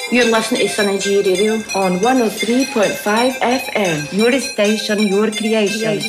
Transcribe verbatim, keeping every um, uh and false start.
You're listening to Sunny G Radio on one oh three point five F M. Your station, your creation.